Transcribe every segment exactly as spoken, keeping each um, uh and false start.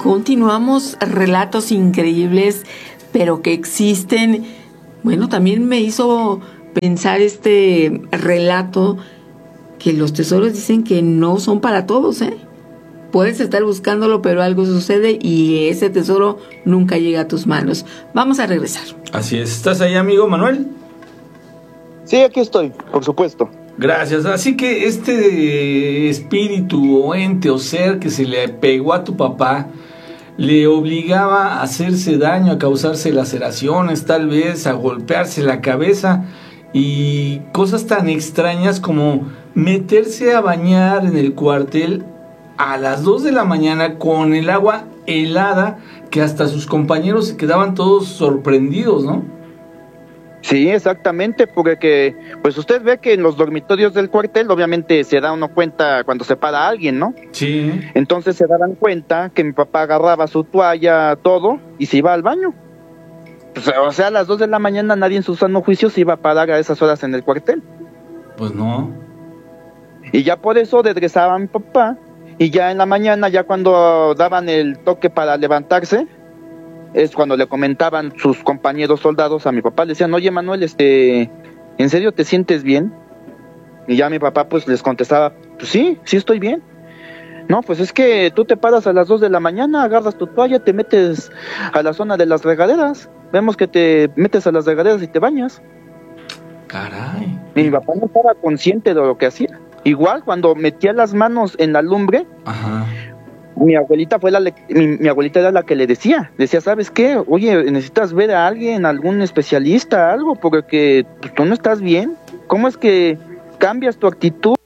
Continuamos, relatos increíbles, pero que existen. Bueno, también me hizo pensar este relato que los tesoros dicen que no son para todos, ¿eh? Puedes estar buscándolo, pero algo sucede y ese tesoro nunca llega a tus manos. Vamos a regresar. Así es. ¿Estás ahí, amigo Manuel? Sí, aquí estoy, por supuesto. Gracias. Así que este espíritu o ente o ser que se le pegó a tu papá le obligaba a hacerse daño, a causarse laceraciones, tal vez a golpearse la cabeza y cosas tan extrañas como meterse a bañar en el cuartel a las dos de la mañana con el agua helada, que hasta sus compañeros se quedaban todos sorprendidos, ¿no? Sí, exactamente, porque pues usted ve que en los dormitorios del cuartel obviamente se da uno cuenta cuando se para alguien, ¿no? Sí. Entonces se daban cuenta que mi papá agarraba su toalla, todo, y se iba al baño. Pues, o sea, a las dos de la mañana nadie en su sano juicio se iba a parar a esas horas en el cuartel. Pues no. Y ya por eso regresaba a mi papá, y ya en la mañana, ya cuando daban el toque para levantarse, es cuando le comentaban sus compañeros soldados a mi papá, le decían, oye Manuel, este, ¿en serio te sientes bien? Y ya mi papá pues les contestaba, pues sí, sí estoy bien. No, pues es que tú te paras a las dos de la mañana, agarras tu toalla, te metes a la zona de las regaderas, vemos que te metes a las regaderas y te bañas. Caray. Y mi papá no estaba consciente de lo que hacía. Igual cuando metía las manos en la lumbre, Ajá. mi abuelita fue la mi, mi abuelita era la que le decía, decía, ¿sabes qué? Oye, necesitas ver a alguien, algún especialista, algo, porque pues, tú no estás bien. ¿Cómo es que cambias tu actitud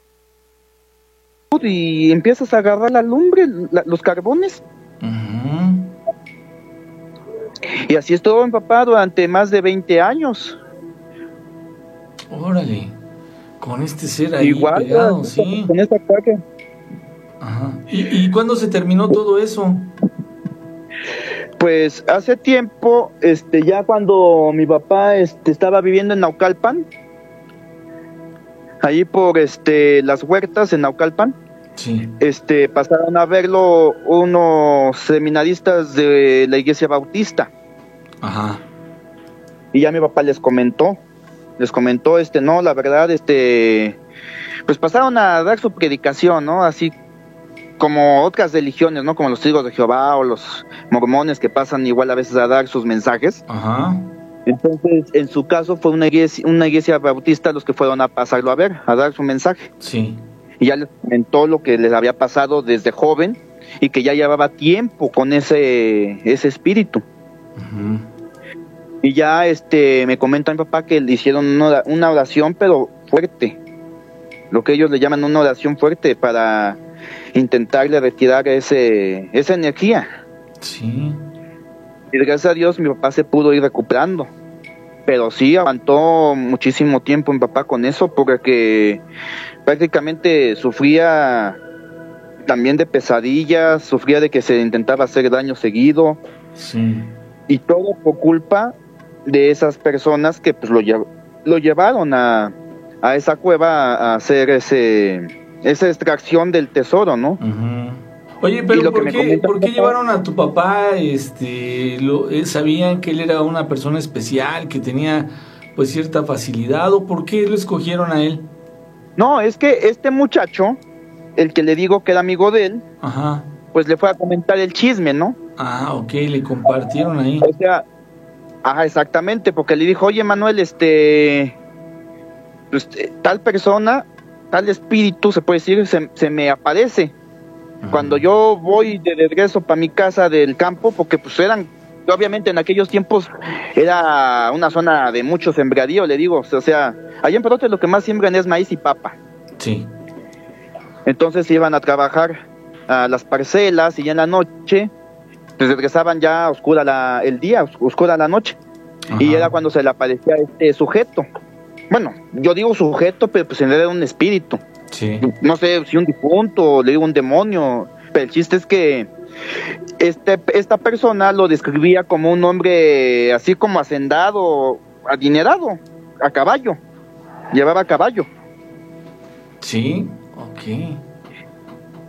y empiezas a agarrar la lumbre, la, los carbones? Uh-huh. Y así estuvo mi papá durante más de veinte años. Órale, con este ser ahí igual, pegado, con sí. Con esta ataque. Ajá. ¿Y, ¿Y cuándo se terminó todo eso? Pues hace tiempo, este, ya cuando mi papá este, estaba viviendo en Naucalpan, ahí por este las huertas en Naucalpan, sí. este, pasaron a verlo unos seminaristas de la iglesia bautista. Ajá. Y ya mi papá les comentó, les comentó, este, no, la verdad, este, pues pasaron a dar su predicación, ¿no? Así como otras religiones, ¿no? Como los testigos de Jehová o los mormones que pasan igual a veces a dar sus mensajes. Ajá. Entonces, en su caso fue una iglesia, una iglesia bautista los que fueron a pasarlo a ver, a dar su mensaje. Sí. Y ya les comentó lo que les había pasado desde joven y que ya llevaba tiempo con ese ese espíritu. Uh-huh. Y ya este me comenta mi papá que le hicieron una, una oración, pero fuerte. Lo que ellos le llaman una oración fuerte para intentarle retirar ese esa energía. Sí. Y gracias a Dios mi papá se pudo ir recuperando. Pero sí aguantó muchísimo tiempo mi papá con eso, porque prácticamente sufría también de pesadillas, sufría de que se intentaba hacer daño seguido. Sí. Y todo por culpa de esas personas que pues lo, lo llevaron a, a esa cueva a hacer ese esa extracción del tesoro, ¿no? Uh-huh. Oye, pero ¿por qué, ¿por qué llevaron a tu papá? Este, lo, eh, ¿Sabían que él era una persona especial, que tenía pues cierta facilidad, o por qué lo escogieron a él? No, es que este muchacho, el que le digo que era amigo de él, ajá, pues le fue a comentar el chisme, ¿no? Ah, ok, le compartieron ahí. O sea, ajá, exactamente, porque le dijo, oye Manuel, este, pues, tal persona, tal espíritu, se puede decir, se, se me aparece. Cuando yo voy de regreso para mi casa del campo, porque pues eran, obviamente en aquellos tiempos era una zona de mucho sembradío, le digo, o sea, allá en Perote lo que más siembran es maíz y papa. Sí. Entonces iban a trabajar a las parcelas y ya en la noche, pues regresaban ya oscura la, el día, oscura la noche. Ajá. Y era cuando se le aparecía este sujeto. Bueno, yo digo sujeto, pero pues en realidad era un espíritu. Sí. No sé si un difunto, le digo un demonio, pero el chiste es que este, esta persona lo describía como un hombre así como hacendado, adinerado, a caballo, llevaba caballo. Sí, ok.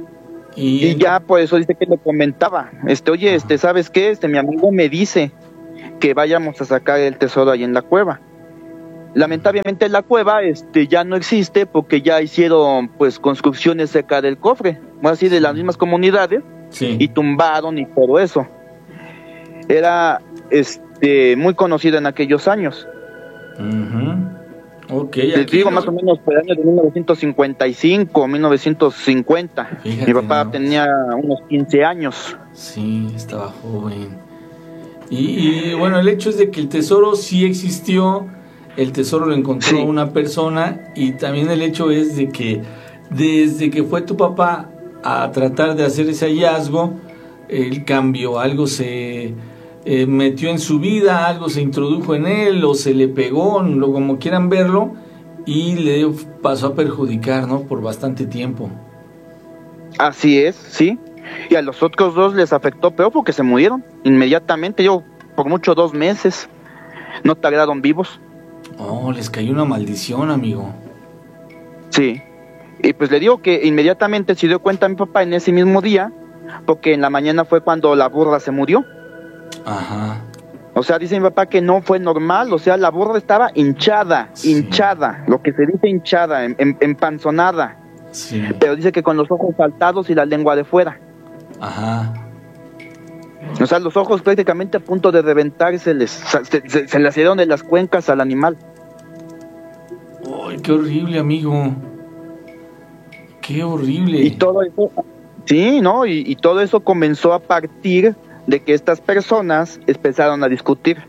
Y, y ya por eso dice que le comentaba, este, oye, este, ¿sabes qué? Este, mi amigo me dice que vayamos a sacar el tesoro ahí en la cueva. Lamentablemente la cueva este ya no existe porque ya hicieron pues construcciones cerca del cofre, más así de las mismas comunidades, sí. Y tumbaron y todo eso. Era este muy conocida en aquellos años. Uh-huh. Okay, les digo, no... más o menos por el año de mil novecientos cincuenta y cinco, mil novecientos cincuenta. Fíjate, mi papá no. tenía unos quince años. Sí, estaba joven. Y, y bueno, el hecho es de que el tesoro sí existió. El tesoro lo encontró sí. una persona, y también el hecho es de que desde que fue tu papá a tratar de hacer ese hallazgo, él cambió, algo se eh, metió en su vida, algo se introdujo en él o se le pegó, lo, como quieran verlo, y le pasó a perjudicar, ¿no? Por bastante tiempo. Así es, sí. Y a los otros dos les afectó peor porque se murieron inmediatamente, yo por mucho dos meses, no tardaron vivos. Oh, les cayó una maldición, amigo. Sí, y pues le digo que inmediatamente se dio cuenta mi papá en ese mismo día, porque en la mañana fue cuando la burra se murió. Ajá. O sea, dice mi papá que no fue normal, o sea, la burra estaba hinchada, sí. hinchada, lo que se dice hinchada, em, em, empanzonada. Sí. Pero dice que con los ojos saltados y la lengua de fuera. Ajá. O sea, los ojos prácticamente a punto de reventárseles, se, se, se le hicieron de las cuencas al animal. ¡Ay, qué horrible, amigo! ¡Qué horrible! Y todo eso, sí, ¿no? Y, y todo eso comenzó a partir de que estas personas empezaron a discutir.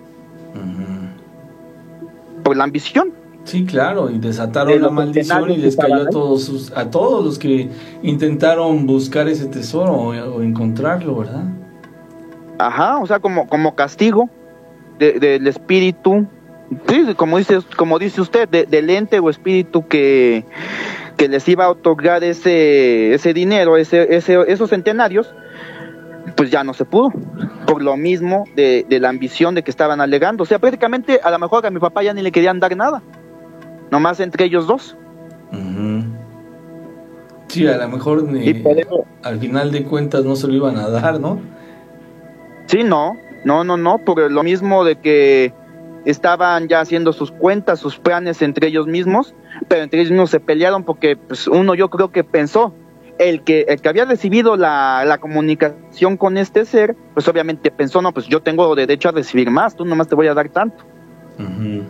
Uh-huh. Por la ambición. Sí, claro, y desataron la maldición y les cayó a todos, sus, a todos los que intentaron buscar ese tesoro o, o encontrarlo, ¿verdad? Ajá, o sea, como como castigo de, del espíritu, sí, como dice como dice usted, de, del ente o espíritu que, que les iba a otorgar ese ese dinero, ese ese esos centenarios, pues ya no se pudo, por lo mismo de, de la ambición de que estaban alegando. O sea, prácticamente a lo mejor a mi papá ya ni le querían dar nada, nomás entre ellos dos. Uh-huh. Sí, a lo mejor ni, eso, al final de cuentas no se lo iban a dar, ¿no? Sí, no, no, no, no, por lo mismo de que estaban ya haciendo sus cuentas, sus planes entre ellos mismos, pero entre ellos mismos se pelearon porque pues uno yo creo que pensó, el que el que había recibido la, la comunicación con este ser, pues obviamente pensó, no, pues yo tengo derecho a recibir más, tú nomás te voy a dar tanto. Uh-huh.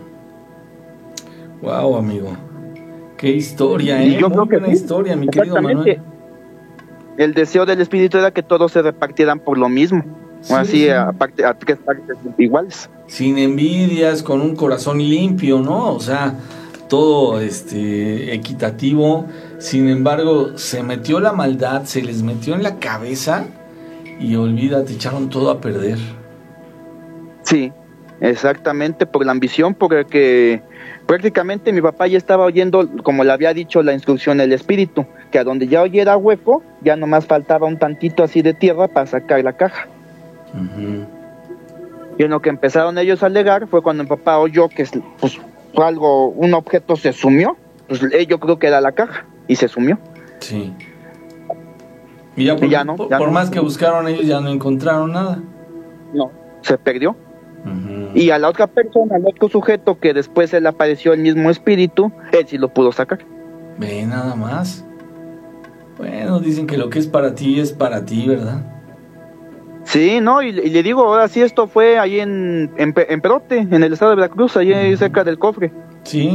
Wow, amigo, qué historia, ¿eh? Yo Muy creo que buena sí, historia, mi querido Manuel. El deseo del espíritu era que todos se repartieran por lo mismo. Sí, así sí. A, parte, a tres partes iguales. Sin envidias, con un corazón limpio, ¿no? O sea, todo este equitativo. Sin embargo, se metió la maldad, se les metió en la cabeza y olvídate, echaron todo a perder. Sí, exactamente, por la ambición, porque prácticamente mi papá ya estaba oyendo, como le había dicho la instrucción del espíritu, que a donde ya oyera hueco, ya nomás faltaba un tantito así de tierra para sacar la caja. Uh-huh. Y en lo que empezaron ellos a alegar fue cuando mi papá oyó que pues algo, un objeto se sumió, pues yo creo que era la caja y se sumió. Sí. Y ya por, y ya no, ya por no, más no. que buscaron ellos ya no encontraron nada. No, se perdió. Uh-huh. Y a la otra persona, al otro sujeto que después se le apareció el mismo espíritu, él sí lo pudo sacar. Ve nada más. Bueno, dicen que lo que es para ti es para ti, ¿verdad? Sí, no, y, y le digo, ahora sí, esto fue ahí en, en, en Perote, en el estado de Veracruz, allí uh-huh. cerca del cofre. Sí.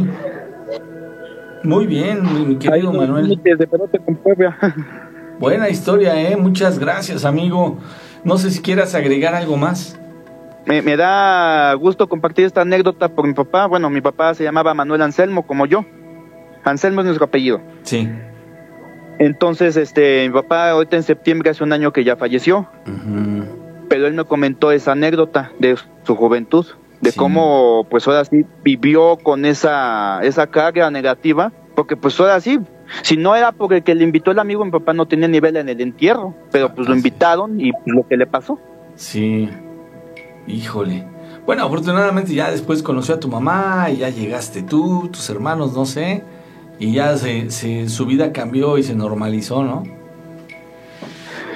Muy bien, mi querido ahí Manuel. De Perote con Puebla. Buena historia, ¿eh? Muchas gracias, amigo. No sé si quieras agregar algo más. Me, me da gusto compartir esta anécdota por mi papá. Bueno, mi papá se llamaba Manuel Anselmo, como yo. Anselmo es nuestro apellido. Sí. Entonces, este, mi papá ahorita en septiembre hace un año que ya falleció. Uh-huh. Pero él me comentó esa anécdota de su juventud, de sí. cómo, pues ahora sí, vivió con esa, esa carga negativa, porque pues ahora sí, si no era porque el que le invitó el amigo, mi papá no tenía nivel en el entierro, pero pues ah, lo invitaron sí. y pues, lo que le pasó. Sí, híjole. Bueno, afortunadamente ya después conoció a tu mamá y ya llegaste tú, tus hermanos, no sé, y ya se, se, su vida cambió y se normalizó, ¿no?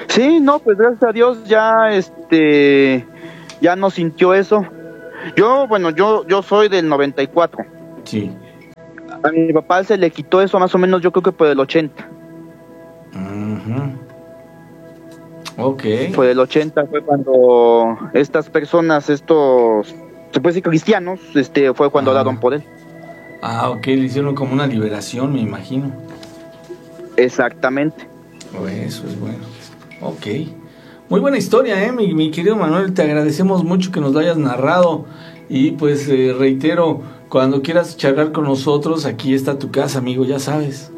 Sí, no, pues gracias a Dios ya, este, ya no sintió eso. Yo, bueno, yo, yo soy del noventa y cuatro. Sí. A mi papá se le quitó eso más o menos, yo creo que por el ochenta. Uh-huh. Ok. Por el ochenta fue cuando estas personas, estos, se puede decir cristianos, este, fue cuando ah. oraron por él. Ah, ok, le hicieron como una liberación, me imagino. Exactamente. Oh, eso es bueno. Ok. Muy buena historia, ¿eh? Mi, mi querido Manuel, te agradecemos mucho que nos lo hayas narrado. Y pues eh, reitero, cuando quieras charlar con nosotros, aquí está tu casa, amigo, ya sabes.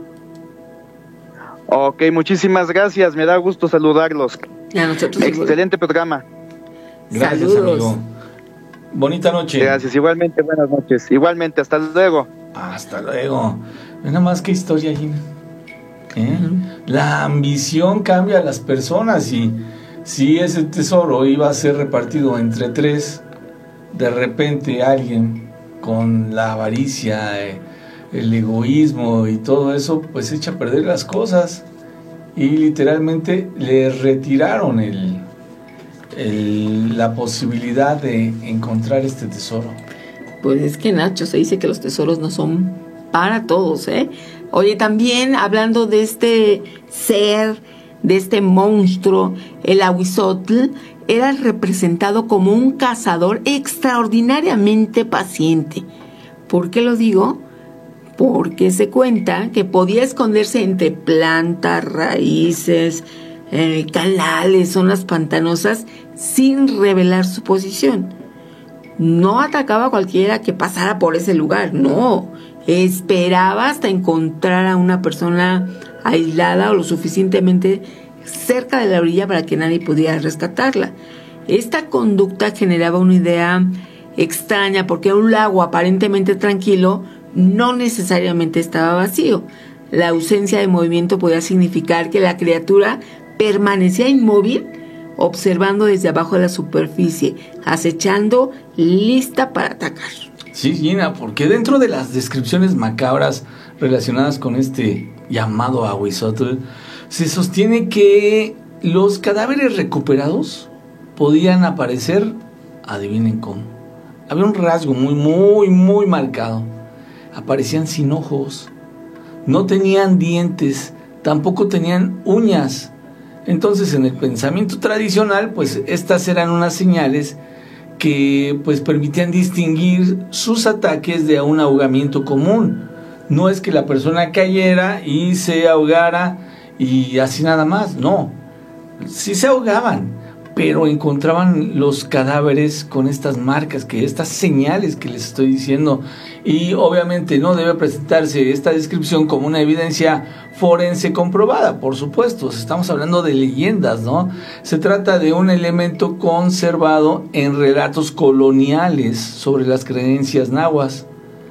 Ok, muchísimas gracias, me da gusto saludarlos. A nosotros Excelente igual. Programa. Gracias, Saludos. Amigo. Bonita noche. Gracias, igualmente, buenas noches. Igualmente, hasta luego. Hasta luego. Nada más qué historia, Gina. ¿Eh? Uh-huh. La ambición cambia a las personas y si ese tesoro iba a ser repartido entre tres, de repente alguien con la avaricia, eh, el egoísmo y todo eso, pues echa a perder las cosas y literalmente le retiraron el, el, la posibilidad de encontrar este tesoro. Pues es que, Nacho, se dice que los tesoros no son para todos, ¿eh? Oye, también hablando de este ser, de este monstruo, el Ahuizotl era representado como un cazador extraordinariamente paciente. ¿Por qué lo digo? Porque se cuenta que podía esconderse entre plantas, raíces, eh, canales, zonas pantanosas, sin revelar su posición. No atacaba a cualquiera que pasara por ese lugar, no. Esperaba hasta encontrar a una persona aislada o lo suficientemente cerca de la orilla para que nadie pudiera rescatarla. Esta conducta generaba una idea extraña porque un lago aparentemente tranquilo no necesariamente estaba vacío. La ausencia de movimiento podía significar que la criatura permanecía inmóvil, observando desde abajo de la superficie, acechando, lista para atacar. Sí, Gina, porque dentro de las descripciones macabras relacionadas con este llamado Ahuizotl, se sostiene que los cadáveres recuperados podían aparecer, adivinen cómo, había un rasgo muy, muy, muy marcado. Aparecían sin ojos, no tenían dientes, tampoco tenían uñas. Entonces, en el pensamiento tradicional, pues estas eran unas señales que pues permitían distinguir sus ataques de un ahogamiento común. No es que la persona cayera y se ahogara y así nada más, no. Sí se ahogaban, pero encontraban los cadáveres con estas marcas, que estas señales que les estoy diciendo, y obviamente no debe presentarse esta descripción como una evidencia forense comprobada, por supuesto, estamos hablando de leyendas, ¿no? Se trata de un elemento conservado en relatos coloniales sobre las creencias nahuas.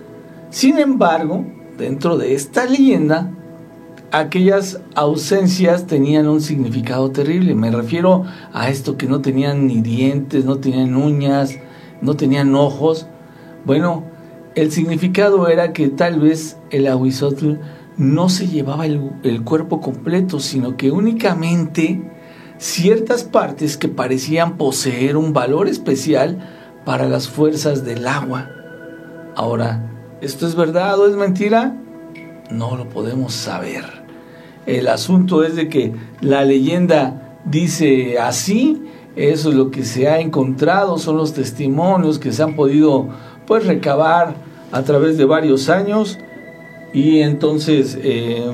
Sin embargo, dentro de esta leyenda, aquellas ausencias tenían un significado terrible. Me refiero a esto que no tenían ni dientes, no tenían uñas, no tenían ojos. Bueno, el significado era que tal vez el Ahuizotl no se llevaba el, el cuerpo completo, sino que únicamente ciertas partes que parecían poseer un valor especial para las fuerzas del agua. Ahora, ¿esto es verdad o es mentira? No lo podemos saber. El asunto es de que la leyenda dice así, eso es lo que se ha encontrado, son los testimonios que se han podido pues recabar a través de varios años, y entonces eh,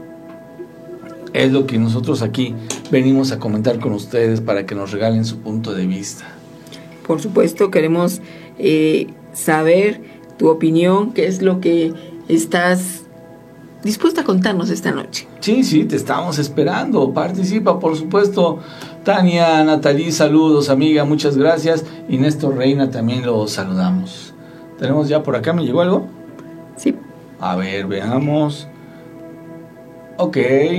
es lo que nosotros aquí venimos a comentar con ustedes para que nos regalen su punto de vista. Por supuesto, queremos eh, saber tu opinión, qué es lo que estás dispuesta a contarnos esta noche. Sí, sí, te estamos esperando. Participa, por supuesto. Tania, Natalí, saludos, amiga, muchas gracias. Y Néstor Reina también lo saludamos. Tenemos ya por acá, ¿me llegó algo? Sí. A ver, veamos. Ok.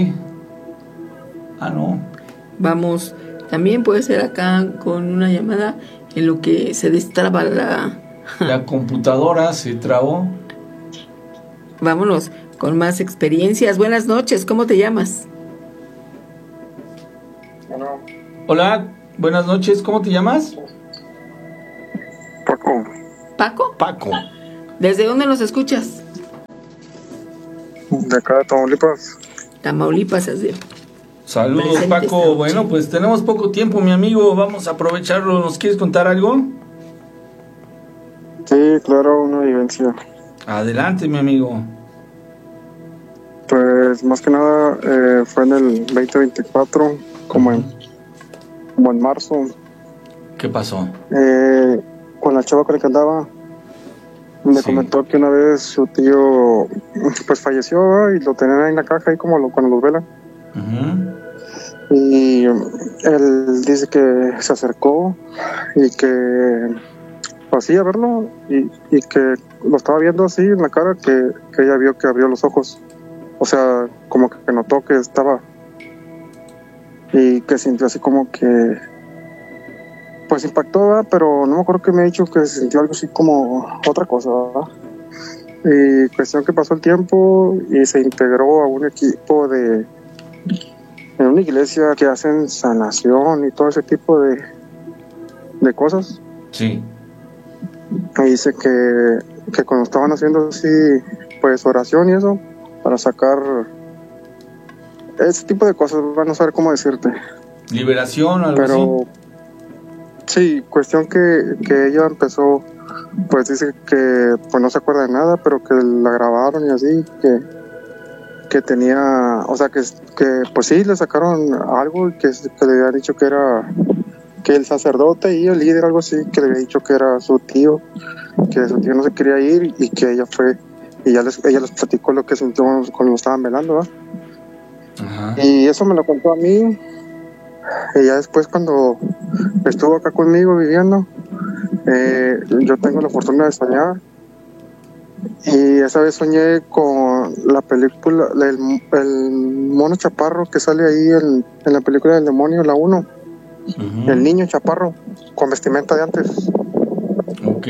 Ah, no. Vamos, también puede ser acá con una llamada en lo que se destraba la... La computadora se trabó. Vámonos con más experiencias. Buenas noches, ¿cómo te llamas? Bueno. Hola, buenas noches, ¿cómo te llamas? Paco. ¿Paco? Paco. ¿Desde dónde nos escuchas? De acá de Tamaulipas. Tamaulipas, así. Saludos, Presente esta Paco. noche. Bueno, pues tenemos poco tiempo, mi amigo. Vamos a aprovecharlo. ¿Nos quieres contar algo? Sí, claro, una vivencia. Adelante, mi amigo. Pues más que nada eh, fue en el veinte veinticuatro, como en, como en marzo, ¿Qué pasó? eh, con la chava con la que andaba. Me Sí. comentó que una vez su tío pues falleció, ¿verdad? Y lo tenían ahí en la caja, ahí como lo, cuando los velan. Ujú. Y él dice que se acercó y que pues sí, a verlo, y, y que lo estaba viendo así en la cara, que, que ella vio que abrió los ojos. O sea, como que notó que estaba, y que sintió así como que pues impactó, ¿verdad? Pero no me acuerdo que me ha dicho que se sintió algo así como otra cosa, ¿verdad? Y cuestión que pasó el tiempo y se integró a un equipo de en una iglesia que hacen sanación y todo ese tipo de, de cosas. Sí. Y dice que, que cuando estaban haciendo así pues oración y eso para sacar ese tipo de cosas, van a saber cómo decirte, Liberación, algo pero así. sí, cuestión que, que ella empezó, pues dice que pues no se acuerda de nada, pero que la grabaron y así, que que tenía, o sea, que, que pues sí, le sacaron algo y que, que le había dicho que era, que el sacerdote y el líder, algo así, que le había dicho que era su tío, que su tío no se quería ir y que ella fue, y ya les, ella les platicó lo que sintió cuando lo estaban velando, ¿verdad? Ajá. Y eso me lo contó a mí, y ya después cuando estuvo acá conmigo viviendo, eh, yo tengo la fortuna de soñar. Y esa vez soñé con la película, el, el mono chaparro que sale ahí en, en la película del demonio, la uno. Ujú. El niño chaparro, con vestimenta de antes. Ok.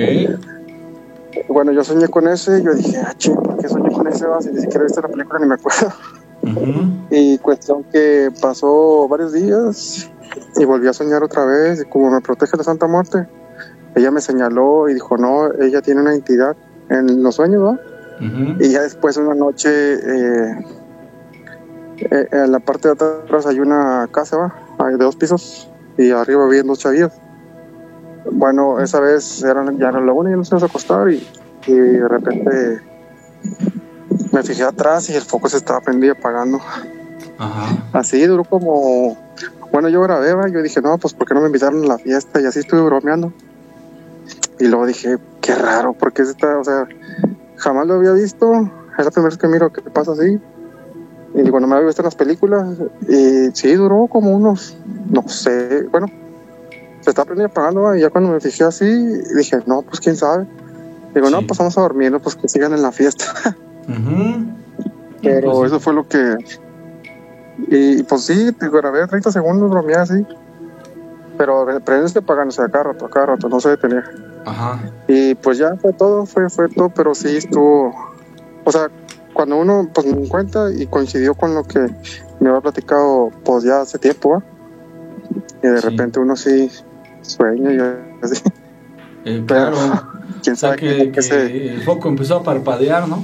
Bueno, yo soñé con ese y yo dije, ah, ching, ¿por qué soñé con ese? Si ni siquiera he visto la película ni me acuerdo. Ujú. Y cuestión que pasó varios días y volví a soñar otra vez. Y como me protege la Santa Muerte, ella me señaló y dijo, no, ella tiene una entidad en los sueños, ¿no? Ujú. Y ya después una noche, eh, eh, en la parte de atrás hay una casa, ¿va? Hay de dos pisos y arriba viven dos chavillos. Bueno, esa vez eran, ya era la una y nos íbamos a acostar y, y de repente me fijé atrás y el foco se estaba prendiendo y apagando. Ajá. Así duró como, bueno, yo grabé, ¿va? Yo dije, no, pues ¿por qué no me invitaron a la fiesta? Y así estuve bromeando. Y luego dije, qué raro, porque está, o sea, jamás lo había visto, es la primera vez que miro que pasa así. Y digo, no me había visto en las películas. Y sí, duró como unos, no sé, bueno, se estaba prendiendo y apagando, ¿va? Y ya cuando me fijé así, dije, no, pues quién sabe. Digo, Sí. no, pues vamos a dormir, ¿no? Pues que sigan en la fiesta. Ujú. Pero Pues sí. eso fue lo que... Y pues sí, te grabé treinta segundos, bromeé así. Pero prendes y apagándose a cada rato, a cada rato, no se detenía. Ajá. Y pues ya fue todo, fue, fue todo, pero sí estuvo... O sea, cuando uno pues me cuenta y coincidió con lo que me había platicado pues ya hace tiempo, ¿va? Y de Sí. repente uno sí sueña y así. Eh, Pero claro. quién O sea sabe que, qué, qué que se... el foco empezó a parpadear, ¿no?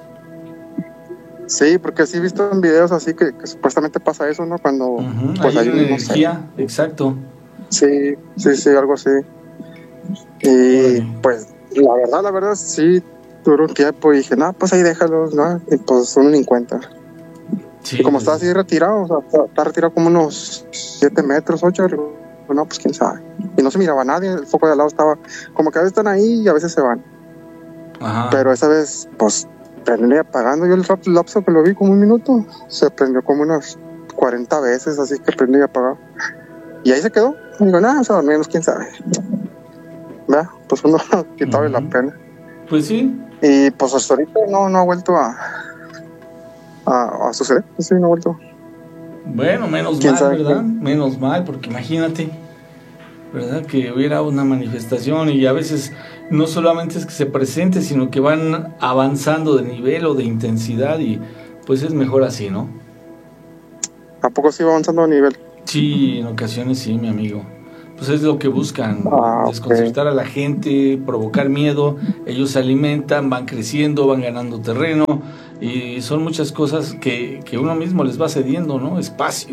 Sí, porque sí he visto en videos así que, que supuestamente pasa eso, ¿no? Cuando Ujú. pues Hay hay una un, no sé. energía, exacto. Sí, sí, sí, algo así. Y Órale. pues la verdad, la verdad sí duró un tiempo y dije, no, pues ahí déjalos, ¿no? Y pues uno ni cuenta. Sí, Y como pues, está así retirado, o sea, está, está retirado como unos siete metros, ocho, digo, no, pues quién sabe. Y no se miraba a nadie, el foco de al lado estaba, como que a veces están ahí y a veces se van. Ajá. Pero esa vez, pues, prendí apagando. Yo el rap- lapso que lo vi como un minuto, se prendió como unas cuarenta veces, así que prendí y apagado. Y ahí se quedó. Y digo, nada, o sea, al menos quién sabe. ¿Verdad? Pues uno quitaba Ujú. la pena. Pues sí. Y pues hasta ahorita no, no ha vuelto a, a, a suceder. Sí, no ha vuelto. Bueno, menos ¿Quién mal, sabe ¿verdad? quién? Menos mal, porque imagínate, ¿verdad? Que hubiera una manifestación y a veces no solamente es que se presente, sino que van avanzando de nivel o de intensidad y pues es mejor así, ¿no? ¿A poco sí va avanzando a nivel? Sí, en ocasiones sí, mi amigo. Pues es lo que buscan, Ah, desconcertar a la gente, provocar miedo. Ellos se alimentan, van creciendo, van ganando terreno y son muchas cosas que, que uno mismo les va cediendo, ¿no? Espacio.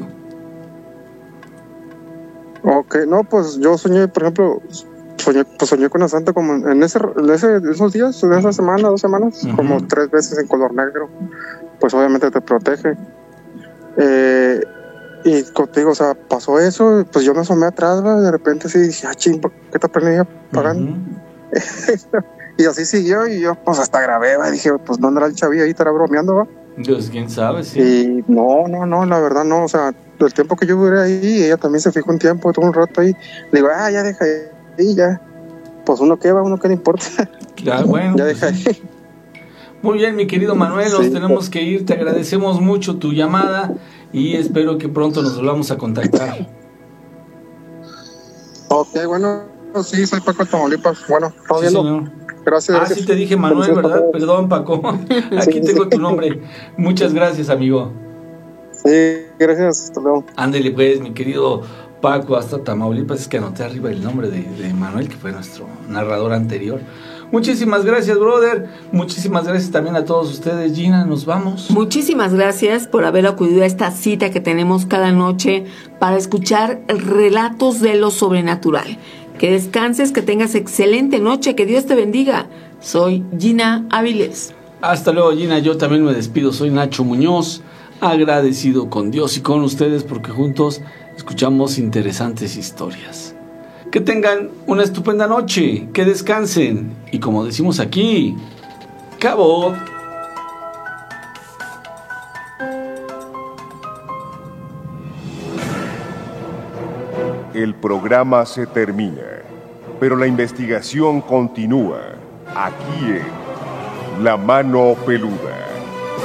Ok, no, pues yo soñé, por ejemplo, soñé, pues soñé con la Santa como en ese, en ese, esos días, en esa semana, dos semanas, Uh-huh. como tres veces en color negro. Pues obviamente te protege. Eh, y contigo, o sea, pasó eso, pues yo me asomé atrás, ¿va? De repente sí dije, ah, ching, ¿qué te aprendí pagando? Uh-huh. Y así siguió, y yo pues hasta grabé, ¿va? Dije, pues no andará el chavillo ahí, estará bromeando, ¿va? Dios, quién sabe, sí. Y no, no, no, la verdad no, o sea, el tiempo que yo duré ahí, ella también se fijó un tiempo, tuvo un rato ahí, le digo, ah, ya deja ahí, ya, pues uno qué va, uno qué le importa. Claro, bueno. Ya Pues, deja sí. ahí. Muy bien, mi querido Manuel, nos Sí. tenemos que ir, te agradecemos mucho tu llamada y espero que pronto nos volvamos a contactar. Ok, bueno, sí, soy Paco de Tamaulipas, bueno, estamos Sí, viendo. señor. Gracias, Ah, gracias. sí te dije Manuel, Felicidades, ¿verdad? Paco. Perdón, Paco. Aquí Sí, tengo sí. tu nombre. Muchas gracias, amigo. Sí, gracias, hasta luego. Ándele pues, mi querido Paco, hasta Tamaulipas. Es que anoté arriba el nombre de, de Manuel, que fue nuestro narrador anterior. Muchísimas gracias, brother. Muchísimas gracias también a todos ustedes. Gina, nos vamos. Muchísimas gracias por haber acudido a esta cita que tenemos cada noche para escuchar relatos de lo sobrenatural. Que descanses, que tengas excelente noche, que Dios te bendiga. Soy Gina Áviles. Hasta luego, Gina. Yo también me despido. Soy Nacho Muñoz, agradecido con Dios y con ustedes porque juntos escuchamos interesantes historias. Que tengan una estupenda noche, que descansen y como decimos aquí, ¡cabo! El programa se termina, pero la investigación continúa aquí en La Mano Peluda.